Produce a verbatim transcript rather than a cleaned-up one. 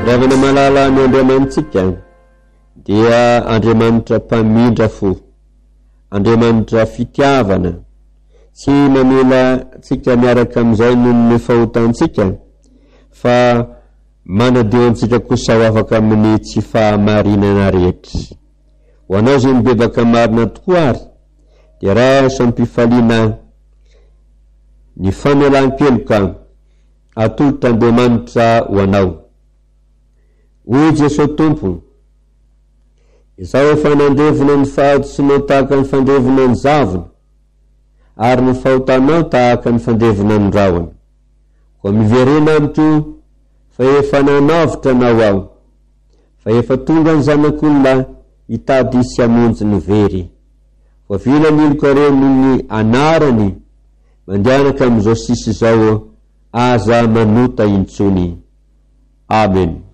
ravana malala ny Andriamanitsika dia Andriamanitra mpamindra fo, Andriamanitra fitiavana, tsy mamela tsika miaraka amin'izay nohon'ny fahotantsika, fa manadio antsika kosa ho afaka amin'ny tsy fahamarinana rehetra. Ho anao izay mibebaka marina tokoa ary, dia raha sampifaliana ny famelan-keloka atolotra Andriamanitra ho anao. Hoy Jesosy Tompo, izao efa nandevona ny fahatotsinao tahaka ny fandevona ny zavona, ary ny fahotanao tahaka ny fandevona ny rahona. Koa miverena amiko fa efa nanavitra anao aho, fa efa tonga ny zanak'olona hitady hisy hamonjy ny very. Voavila ny iloko reo ny anarany, mandianaka amin'izao sisy izao aza manota intsony. Amen.